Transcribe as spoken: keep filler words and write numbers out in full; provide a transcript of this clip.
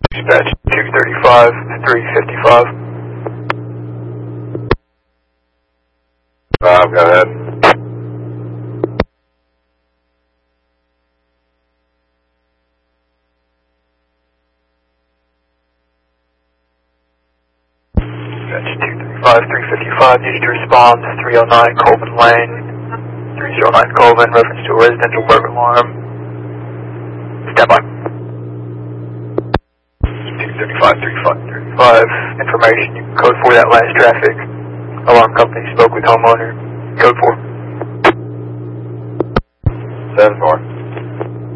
Dispatch two thirty-five, three fifty-five. Five, go ahead. Dispatch two thirty-five, three fifty-five, needed to respond to three oh nine Coleman Lane, three oh nine Coleman, reference to a residential burglar alarm. Stand by. two thirty-five, three thirty-five, information, you can code four that last traffic. Alarm company spoke with homeowner. Code four. Seven four.